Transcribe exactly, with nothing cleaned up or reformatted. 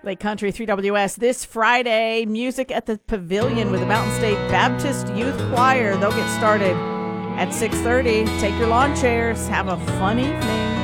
Lake Country three W S this Friday. Music at the Pavilion with the Mountain State Baptist Youth Choir. They'll get started at six thirty. Take your lawn chairs. Have a fun evening.